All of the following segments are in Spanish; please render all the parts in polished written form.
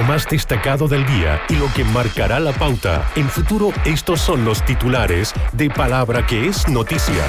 Lo más destacado del día y lo que marcará la pauta. En Futuro, estos son los titulares de Palabra que es noticia.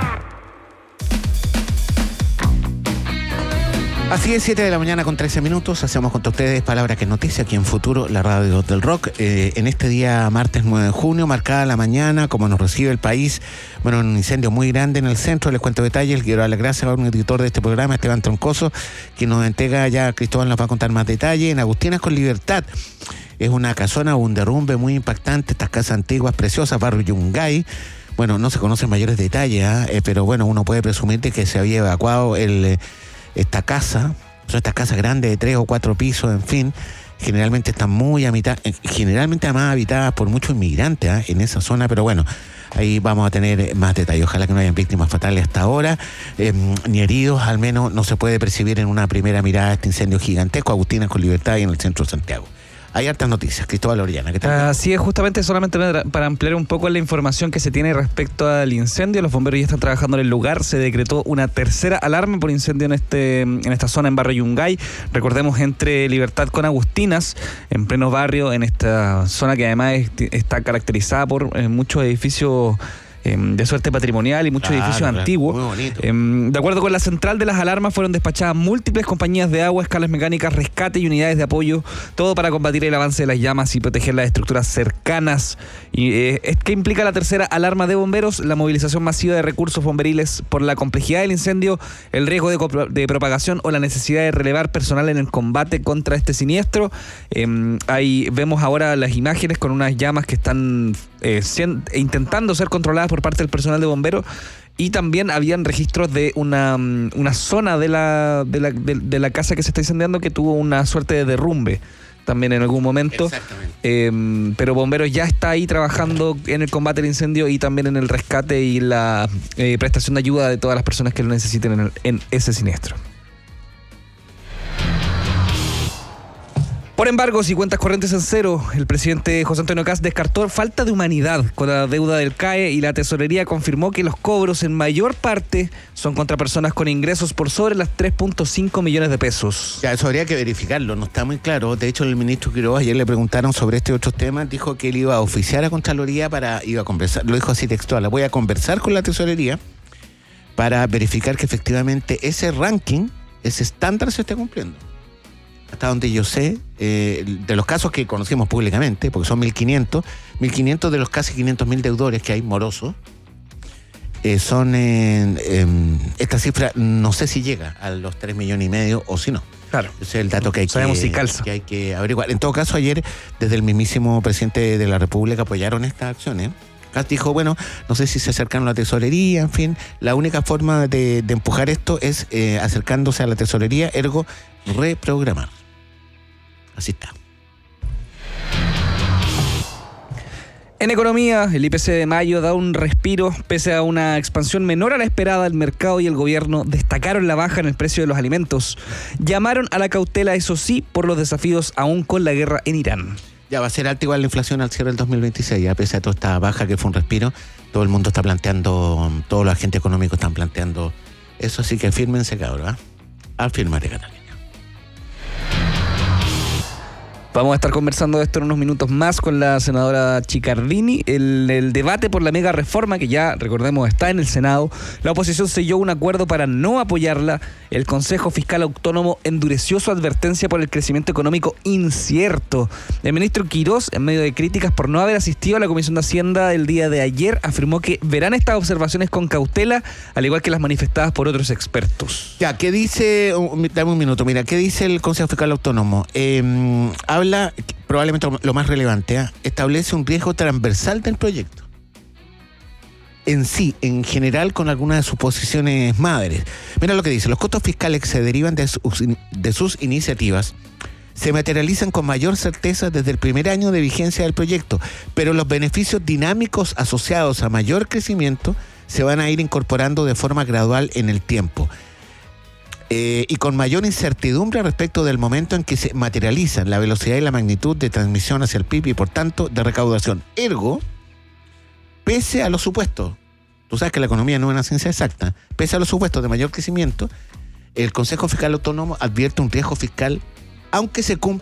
Así es, 7 de la mañana con 13 minutos. Hacemos con ustedes Palabra que es noticia aquí en Futuro, la radio del rock. En este día, martes 9 de junio, marcada la mañana, como nos recibe el país, bueno, un incendio muy grande en el centro. Les cuento detalles. Quiero dar las gracias a un editor de este programa, Esteban Troncoso, que nos entrega ya, Cristóbal nos va a contar más detalles. En Agustinas con Libertad. Es una casona, un derrumbe muy impactante. Estas casas antiguas, preciosas, barrio Yungay. Bueno, no se conocen mayores detalles, pero bueno, uno puede presumir de que se había evacuado esta casa. Son estas casas grandes de 3 o 4 pisos, en fin, generalmente están muy generalmente además habitadas por muchos inmigrantes en esa zona, pero bueno, ahí vamos a tener más detalles. Ojalá que no hayan víctimas fatales hasta ahora, ni heridos, al menos no se puede percibir en una primera mirada este incendio gigantesco. Agustinas con Libertad y en el centro de Santiago. Hay hartas noticias. Cristóbal Orellana, ¿qué tal? Así es, justamente solamente para ampliar un poco la información que se tiene respecto al incendio. Los bomberos ya están trabajando en el lugar. Se decretó una tercera alarma por incendio en esta zona, en barrio Yungay. Recordemos, entre Libertad con Agustinas, en pleno barrio, en esta zona que además está caracterizada por muchos edificios de suerte patrimonial y muchos edificios antiguos. Muy bonito. De acuerdo con la central de las alarmas, fueron despachadas múltiples compañías de agua, escalas mecánicas, rescate y unidades de apoyo, todo para combatir el avance de las llamas y proteger las estructuras cercanas. ¿Qué implica la tercera alarma de bomberos? La movilización masiva de recursos bomberiles por la complejidad del incendio, el riesgo de propagación o la necesidad de relevar personal en el combate contra este siniestro. Ahí vemos ahora las imágenes con unas llamas que están intentando ser controladas por parte del personal de bomberos, y también habían registros de una zona de la casa que se está incendiando que tuvo una suerte de derrumbe también en algún momento. Exactamente. Pero bomberos ya está ahí trabajando en el combate al incendio y también en el rescate y la prestación de ayuda de todas las personas que lo necesiten en ese siniestro. Por embargos y cuentas corrientes en cero, el presidente José Antonio Kast descartó falta de humanidad con la deuda del CAE, y la tesorería confirmó que los cobros en mayor parte son contra personas con ingresos por sobre las 3.5 millones de pesos. Ya, eso habría que verificarlo, no está muy claro. De hecho, el ministro Quiroga, ayer le preguntaron sobre este y otros temas, dijo que él iba a oficiar a Contraloría iba a conversar, lo dijo así textual: voy a conversar con la tesorería para verificar que efectivamente ese ranking, ese estándar se esté cumpliendo. Hasta donde yo sé, de los casos que conocemos públicamente, porque son 1.500 de los casi 500.000 deudores que hay morosos, son esta cifra, no sé si llega a los 3,5 millones o si no. Claro. Ese es el dato que hay que averiguar. En todo caso, ayer, desde el mismísimo presidente de la República, apoyaron estas acciones. Kast dijo, bueno, no sé si se acercaron a la tesorería, en fin, la única forma de empujar esto es acercándose a la tesorería, ergo reprogramar. Así está. En economía, el IPC de mayo da un respiro pese a una expansión menor a la esperada. El mercado y el gobierno destacaron la baja en el precio de los alimentos. Llamaron a la cautela, eso sí, por los desafíos aún con la guerra en Irán. Ya va a ser alta igual la inflación al cierre del 2026, a pesar de toda esta baja que fue un respiro. Todo el mundo está planteando, todos los agentes económicos están planteando eso, así que fírmense, cabrón, afírmate, Catalina. Vamos a estar conversando de esto en unos minutos más con la senadora Chiccardini. El debate por la mega reforma, que ya, recordemos, está en el Senado. La oposición selló un acuerdo para no apoyarla. El Consejo Fiscal Autónomo endureció su advertencia por el crecimiento económico incierto. El ministro Quirós, en medio de críticas por no haber asistido a la Comisión de Hacienda el día de ayer, afirmó que verán estas observaciones con cautela, al igual que las manifestadas por otros expertos. Ya, ¿qué dice? Dame un minuto, mira, ¿qué dice el Consejo Fiscal Autónomo? Habla, probablemente lo más relevante, establece un riesgo transversal del proyecto. En sí, en general, con algunas de sus posiciones madres. Mira lo que dice: los costos fiscales que se derivan de sus iniciativas se materializan con mayor certeza desde el primer año de vigencia del proyecto, pero los beneficios dinámicos asociados a mayor crecimiento se van a ir incorporando de forma gradual en el tiempo. Y con mayor incertidumbre respecto del momento en que se materializan la velocidad y la magnitud de transmisión hacia el PIB y, por tanto, de recaudación. Ergo, pese a los supuestos, tú sabes que la economía no es una ciencia exacta, pese a los supuestos de mayor crecimiento, el Consejo Fiscal Autónomo advierte un riesgo fiscal, aunque se cumplan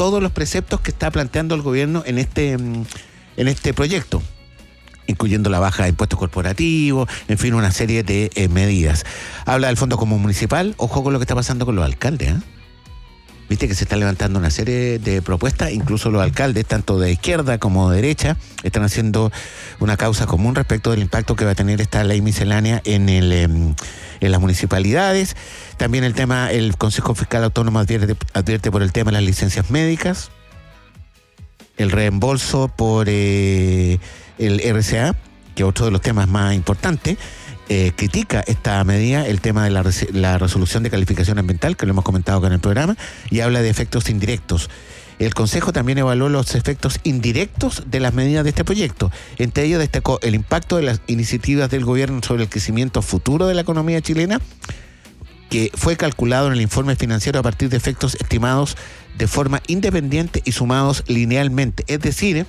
todos los preceptos que está planteando el gobierno en este proyecto, incluyendo la baja de impuestos corporativos, en fin, una serie de medidas. Habla del Fondo Común Municipal. Ojo con lo que está pasando con los alcaldes, ¿eh? Viste que se están levantando una serie de propuestas, incluso los alcaldes, tanto de izquierda como de derecha, están haciendo una causa común respecto del impacto que va a tener esta ley miscelánea en las municipalidades. También el Consejo Fiscal Autónomo advierte por el tema de las licencias médicas, el reembolso por el RCA, que es otro de los temas más importantes. Critica esta medida, el tema de la resolución de calificación ambiental, que lo hemos comentado acá en el programa, y habla de efectos indirectos. El Consejo también evaluó los efectos indirectos de las medidas de este proyecto. Entre ellos destacó el impacto de las iniciativas del gobierno sobre el crecimiento futuro de la economía chilena, que fue calculado en el informe financiero a partir de efectos estimados de forma independiente y sumados linealmente. Es decir,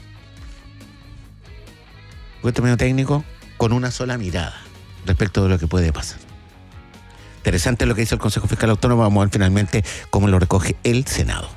un término técnico, con una sola mirada respecto de lo que puede pasar. Interesante lo que hizo el Consejo Fiscal Autónomo. Vamos a ver finalmente cómo lo recoge el Senado.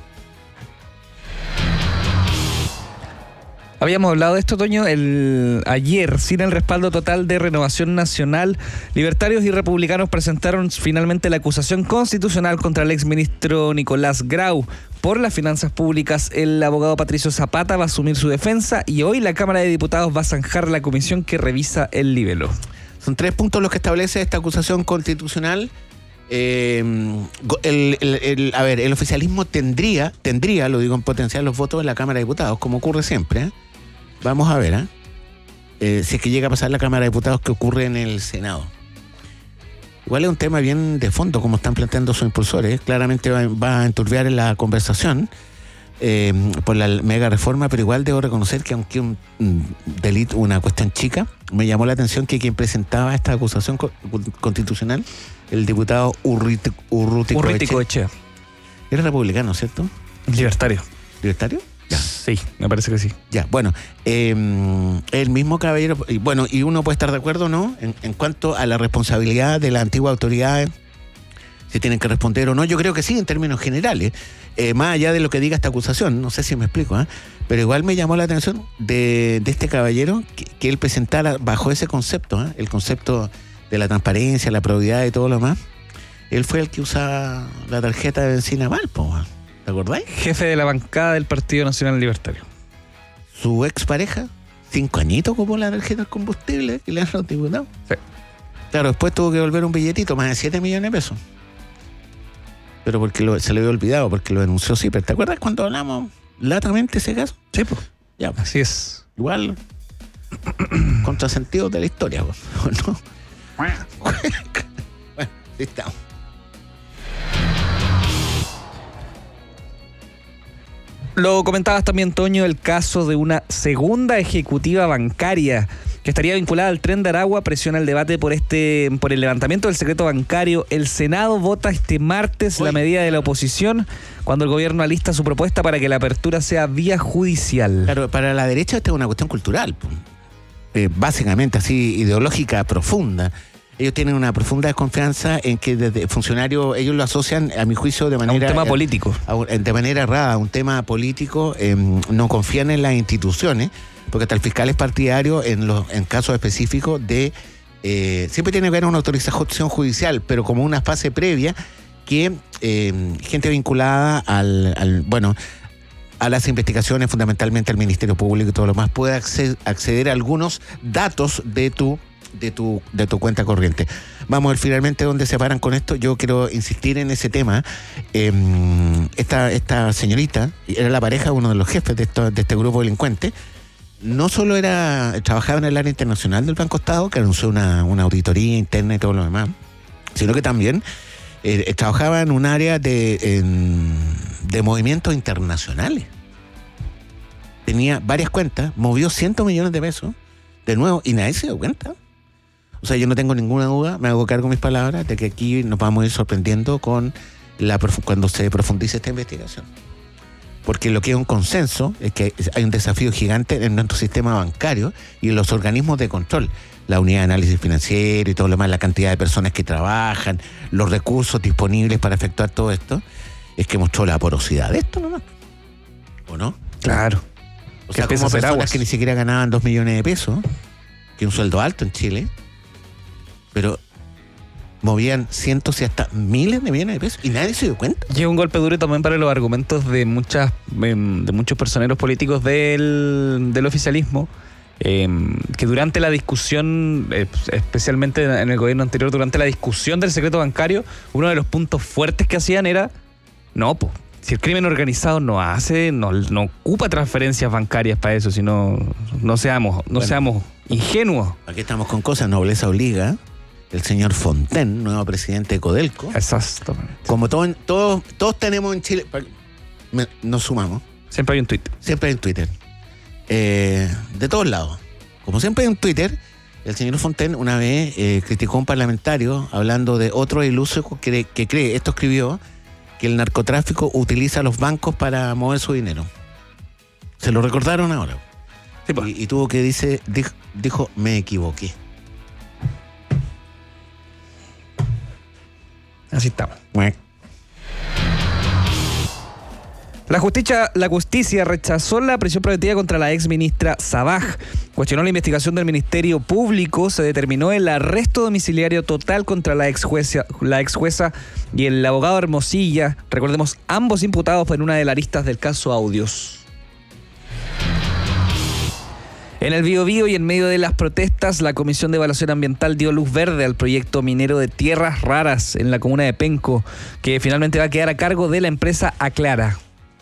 Habíamos hablado de esto, Toño, ayer, sin el respaldo total de Renovación Nacional, libertarios y republicanos presentaron finalmente la acusación constitucional contra el exministro Nicolás Grau por las finanzas públicas. El abogado Patricio Zapata va a asumir su defensa y hoy la Cámara de Diputados va a zanjar la comisión que revisa el libelo. Son 3 puntos los que establece esta acusación constitucional. El oficialismo tendría, lo digo en potencial, los votos en la Cámara de Diputados, como ocurre siempre, ¿eh? Vamos a ver, si es que llega a pasar la Cámara de Diputados, ¿qué ocurre en el Senado? Igual es un tema bien de fondo, como están planteando sus impulsores. Claramente va a enturbiar en la conversación por la mega reforma, pero igual debo reconocer que aunque un delito, una cuestión chica, me llamó la atención que quien presentaba esta acusación constitucional, el diputado Urruticoechea. Era republicano, ¿cierto? Libertario. ¿Libertario? Ya. Sí, me parece que sí. Ya, bueno, el mismo caballero, y uno puede estar de acuerdo, ¿no? En cuanto a la responsabilidad de la antigua autoridad, si tienen que responder o no, yo creo que sí, en términos generales, más allá de lo que diga esta acusación, no sé si me explico, pero igual me llamó la atención de este caballero que él presentara bajo ese concepto, el concepto de la transparencia, la probidad y todo lo demás. Él fue el que usaba la tarjeta de benzina Valpo, ¿te acordáis? Jefe de la bancada del Partido Nacional Libertario. Su expareja, 5 añitos ocupó la tarjeta de combustible y le han dado diputado. Sí. Claro, después tuvo que volver un billetito, más de 7 millones de pesos. Pero porque se le había olvidado, porque lo denunció CIPER. ¿Te acuerdas cuando hablamos latamente ese caso? Sí, pues. Ya, así es. Igual, contrasentido de la historia, ¿no? Bueno, sí estamos. Lo comentabas también, Toño, el caso de una segunda ejecutiva bancaria que estaría vinculada al Tren de Aragua. Presiona el debate por el levantamiento del secreto bancario. El Senado vota este martes la medida de la oposición cuando el gobierno alista su propuesta para que la apertura sea vía judicial. Claro, para la derecha esta es una cuestión cultural, básicamente así, ideológica, profunda. Ellos tienen una profunda desconfianza en que desde funcionarios, ellos lo asocian, a mi juicio, de manera... A un tema político. De manera errada, un tema político. No confían en las instituciones, porque hasta el fiscal es partidario en casos específicos de... siempre tiene que haber una autorización judicial, pero como una fase previa que gente vinculada a las investigaciones, fundamentalmente al Ministerio Público y todo lo más, pueda acceder a algunos datos de tu cuenta corriente. Vamos a ver finalmente dónde se paran con esto. Yo quiero insistir en ese tema. Esta señorita era la pareja de uno de los jefes de este grupo delincuente. No solo trabajaba en el área internacional del Banco Estado, que anunció una auditoría interna y todo lo demás, sino que también trabajaba en un área de movimientos internacionales. Tenía varias cuentas, movió 100 millones de pesos, de nuevo, y nadie se dio cuenta. O sea, yo no tengo ninguna duda, me hago cargo de mis palabras, de que aquí nos vamos a ir sorprendiendo cuando se profundice esta investigación. Porque lo que es un consenso es que hay un desafío gigante en nuestro sistema bancario y en los organismos de control. La unidad de análisis financiero y todo lo demás, la cantidad de personas que trabajan, los recursos disponibles para efectuar todo esto, es que mostró la porosidad de esto nomás. ¿o no? Claro. O sea, como personas que ni siquiera ganaban 2 millones de pesos, que es un sueldo alto en Chile, pero movían cientos y hasta miles de millones de pesos y nadie se dio cuenta. Y es un golpe duro también para los argumentos de muchos personeros políticos del oficialismo, que durante la discusión, especialmente en el gobierno anterior, durante la discusión del secreto bancario, uno de los puntos fuertes que hacían era, si el crimen organizado no ocupa transferencias bancarias para eso, sino no seamos ingenuos. Aquí estamos con cosas, nobleza obliga. El señor Fontaine, nuevo presidente de Codelco. Exactamente. Como todos tenemos en Chile, nos sumamos. Siempre hay un Twitter. Siempre hay un Twitter. De todos lados. Como siempre hay un Twitter, el señor Fontaine una vez criticó a un parlamentario hablando de otro iluso que cree, esto escribió, que el narcotráfico utiliza a los bancos para mover su dinero. Se lo recordaron ahora. Sí, pues. Y tuvo que dijo, me equivoqué. Así estamos. La justicia rechazó la prisión preventiva contra la ex ministra Sabaj. Cuestionó la investigación del Ministerio Público. Se determinó el arresto domiciliario total contra la ex jueza y el abogado Hermosilla. Recordemos, ambos imputados en una de las aristas del caso Audios. En el Biobío y en medio de las protestas, la Comisión de Evaluación Ambiental dio luz verde al proyecto minero de tierras raras en la comuna de Penco, que finalmente va a quedar a cargo de la empresa Aclara.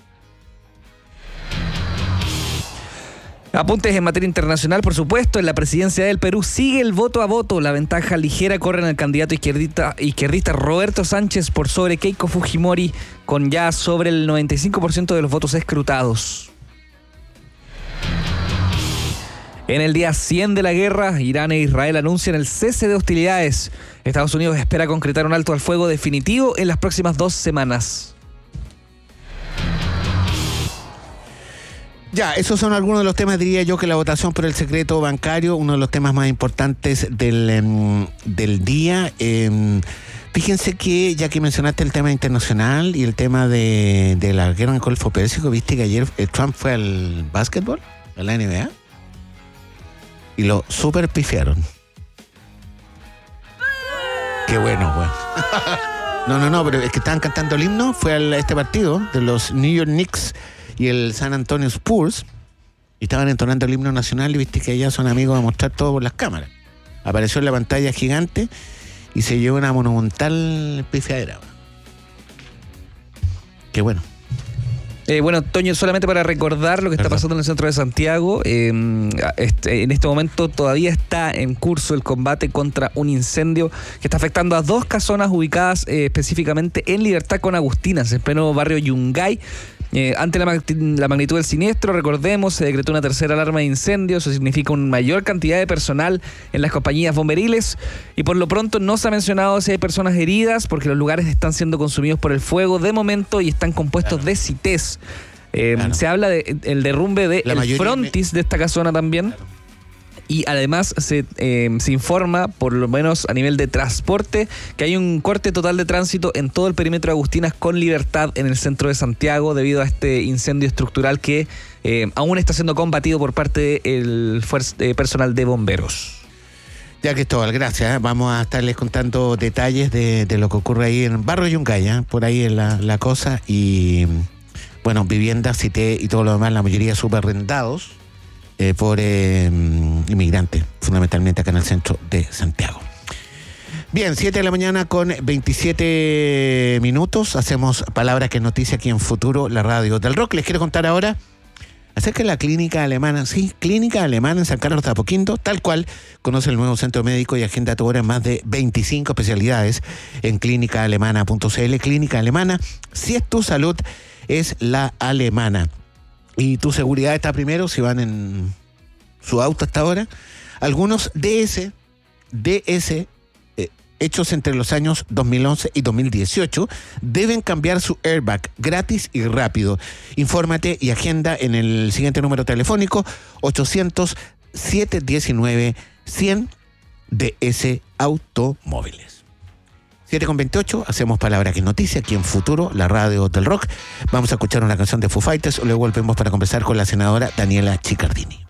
Apuntes en materia internacional, por supuesto. En la presidencia del Perú sigue el voto a voto. La ventaja ligera corre en el candidato izquierdista Roberto Sánchez por sobre Keiko Fujimori, con ya sobre el 95% de los votos escrutados. En el día 100 de la guerra, Irán e Israel anuncian el cese de hostilidades. Estados Unidos espera concretar un alto al fuego definitivo en las próximas 2 semanas. Ya, esos son algunos de los temas, diría yo, que la votación por el secreto bancario, uno de los temas más importantes del día. Fíjense que, ya que mencionaste el tema internacional y el tema de la guerra en el Golfo Pérsico, viste que ayer Trump fue al básquetbol, a la NBA, y lo super pifiaron. Qué bueno, güey. No, pero es que estaban cantando el himno, fue a este partido de los New York Knicks y el San Antonio Spurs, y estaban entonando el himno nacional, y viste que allá son amigos a mostrar todo por las cámaras. Apareció en la pantalla gigante y se llevó una monumental pifiadera. Qué bueno. Bueno, Toño, solamente para recordar lo que está pasando en el centro de Santiago, en este momento todavía está en curso el combate contra un incendio que está afectando a 2 casonas ubicadas específicamente en Libertad con Agustinas, en pleno barrio Yungay. Ante la magnitud del siniestro, recordemos, se decretó una tercera alarma de incendios. Eso significa una mayor cantidad de personal en las compañías bomberiles, y por lo pronto no se ha mencionado si hay personas heridas, porque los lugares están siendo consumidos por el fuego de momento y están compuestos de CITES. Se habla del derrumbe del frontis de esta casona también. Y además se informa, por lo menos a nivel de transporte, que hay un corte total de tránsito en todo el perímetro de Agustinas con Libertad en el centro de Santiago debido a este incendio estructural que aún está siendo combatido por parte del personal de bomberos. Ya, Cristóbal, gracias. Vamos a estarles contando detalles de lo que ocurre ahí en Barrio Yungay, por ahí es la cosa. Y bueno, viviendas, CITE y todo lo demás, la mayoría subarrendados por inmigrantes, fundamentalmente acá en el centro de Santiago. Bien, 7 de la mañana con 27 minutos. Hacemos Palabras que es noticia aquí en Futuro, la radio del rock. Les quiero contar ahora acerca de la clínica alemana. Sí, clínica alemana en San Carlos de Apoquindo, tal cual. Conoce el nuevo centro médico y agenda tu hora en más de 25 especialidades en clínicaalemana.cl. Clínica Alemana, si es tu salud, es la alemana. Y tu seguridad está primero si van en su auto hasta ahora. Algunos DS hechos entre los años 2011 y 2018 deben cambiar su airbag gratis y rápido. Infórmate y agenda en el siguiente número telefónico: 800-719-100 DS Automóviles. 7:28, hacemos Palabra que es Noticia aquí en Futuro, la radio del rock. Vamos a escuchar una canción de Foo Fighters, luego volvemos para conversar con la senadora Daniela Chiccardini.